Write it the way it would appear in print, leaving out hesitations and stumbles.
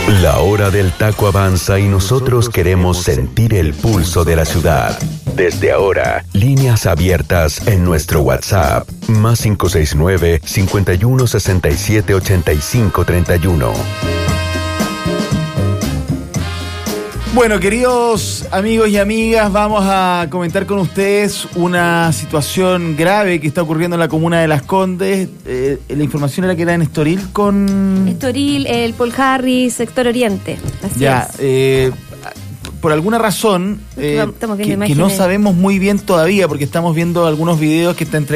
La hora del taco avanza y nosotros queremos sentir el pulso de la ciudad. Desde ahora, líneas abiertas en nuestro WhatsApp, más 569-5167-8531. Bueno, queridos amigos y amigas, vamos a comentar con ustedes una situación grave que está ocurriendo en la comuna de Las Condes. La información era que era en Estoril con... Estoril, el Paul Harris, sector oriente. Así ya, es. Por alguna razón Estamos viendo que imágenes. no sabemos muy bien todavía, porque estamos viendo algunos videos que está